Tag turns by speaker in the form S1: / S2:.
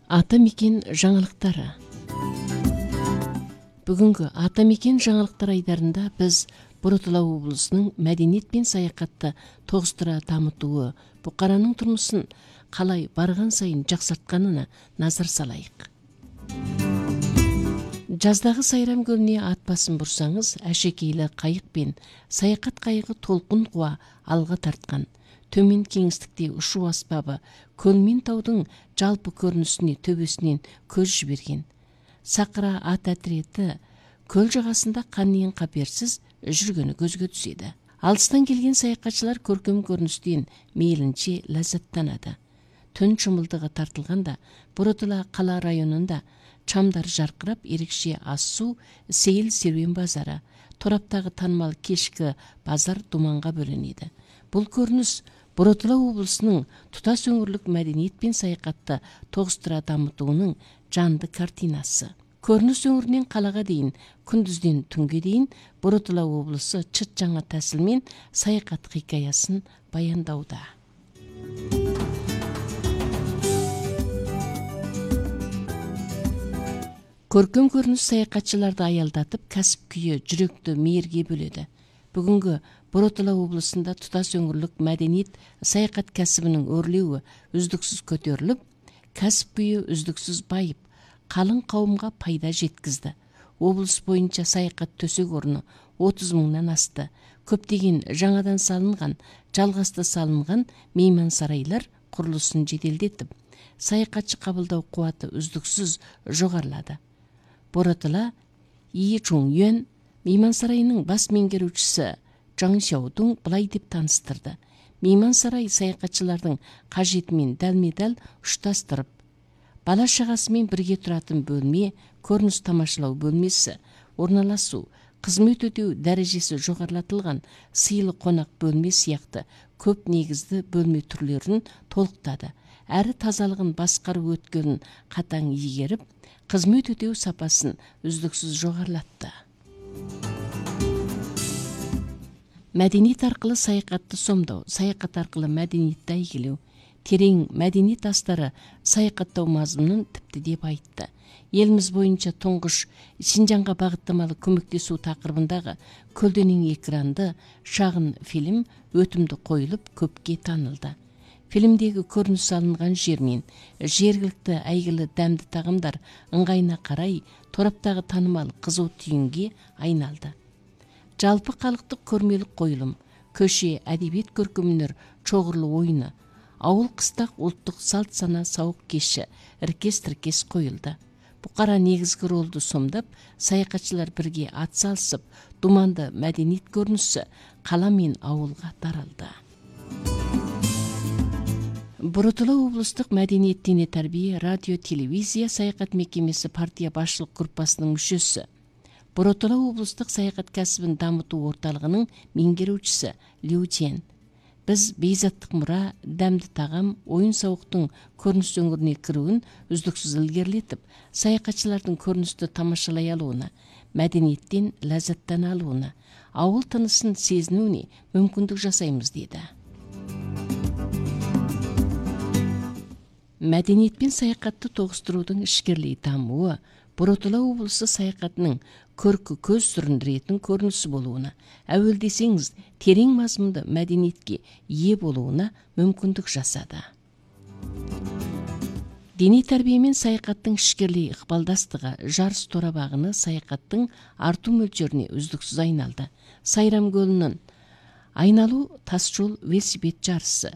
S1: Атамекен жаңалықтары. Бүгінгі Атамекен жаңалықтар айдарында біз Боротала облысының мәдениет пен саяхатты тоғыстыра дамытуы, бұқараның тұрмысын қалай барған сайын жақсартқанына назар салайық. Жаздағы Сайрам көліне ат басын бұрсаңыз, әшекейлі қайық пен саяхат қайығы толқын қуа алға тартқан. Төмен кеңістікте ұшу аспабы көл мен таудың жалпы көрінісіне төбесінен көз жіберген. Сақыра ат әтіреті көл жағасында қаннен қаперсіз жүргені көзге түседі. Алыстан келген саяхатшылар көркем көріністен мейлінше ләззаттанады. Түн шымылдығы тартылғанда Боротала қала районында шамдар жарқырап, ерекше ас-су, сейіл серуен базары, тораптағы танымал кешкі базар думанға бөленеді. Бұл көрініс Боротала облысының тұтас өңірлік мәдениет пен саяхатты тоғыстыра дамытуының жанды картинасы. Көрініс өңірінен қалаға дейін, күндізден түнге дейін Боротала облысы чыт жаңа тәсілмен саяхат хикаясын баяндауда. Көркем көрініс саяхатшыларды аялдатып, кәсіп күйі жүректі мейірге бөледі. Бүгінгі Боротала облысында тұтас өңірлік мәдениет саяхат кәсібінің өрлеуі үздіксіз көтеріліп, кәсіп күйі үздіксіз байып, қалың қауымға пайда жеткізді. Облыс бойынша саяхат төсек орны 30 мыңнан асты. Көптеген жаңадан салынған, жалғасты салынған мейман сарайлар құрылысын жеделдетіп, саяхатшы қабылдау қуаты үздіксіз жоғарылады. Боротала И Чуньюэн мейман сарайының бас меңгерушісі Жаң Сяодун былай деп таныстырды. Мейман сарай саяхатшылардың қажетімен дәлме-дәл ұштастырып, бала шағасымен бірге тұратын бөлме, көрініс тамашалау бөлмесі, орналасу, қызмет өтеу дәрежесі жоғарылатылған сыйлы қонақ бөлме сияқты көп негізді бөлме түрлерін толықтады. Әрі тазалығын басқару өткелін қатаң егеріп, қызмет өтеу сапасын үздіксіз жоғарылатты. Мәдениет арқылы саяхатты сомдау, саяхат арқылы мәдениетті әйгілеу, терең мәдениет астары саяхаттау мазмұнын тіпті деп айтты. Еліміз бойынша тұңғыш Синжанға бағыттамалы көмектесу тақырыбындағы көлденең экранды шағын фильм өтімді қойылып көпке танылды. Фильмдегі көрініс салынған жермен жергілікті әйгілі дәмді тағамдар ыңғайына қарай тораптағы танымал қызу түйінге айналды. Жалпы халықтық көрмелік қойылым, көше әдебиет көркемөнер чоғырлы ойыны, ауыл қыстақ ұлттық салт сана сауық кеші іркес-тіркес қойылды. Бұқара негізгі ролды сомдап, саяхатшылар бірге атсалысып, думанды мәдениет көрінісі қала мен ауылға таралды. Боротала облыстық мәдениет дене тәрбие радио телевизия саяхат мекемесі партия басшылық группасының мүшесі, Боротала облыстық саяхат кәсібін дамыту орталығының меңгерушісі Лю Чен. Біз бейзаттық мұра, дәмді тағам, ойын-сауықтың көрініс өңіріне кіруін үздіксіз ілгерілетіп, саяхатшылардың көріністі тамашалай алуына, мәдениеттен ләззаттана алуына, ауыл тынысын сезінуіне мүмкіндік жасаймыз деді. Мәдениет пен саяхатты тоғыстырудың ішкерлей дамуы Боротала облысы саяхатының көркі көз сүріндіретін көрінісі болуына, әуел десеңіз терең мазмұнды мәдениетке ие болуына мүмкіндік жасады. Дене тәрбие мен саяхаттың ішкерлей ықпалдастығы жарыс торабағыны саяхаттың арту мөлшеріне үздіксіз айналды. Сайрам көлінің айналу тасжол велосипед жарысы,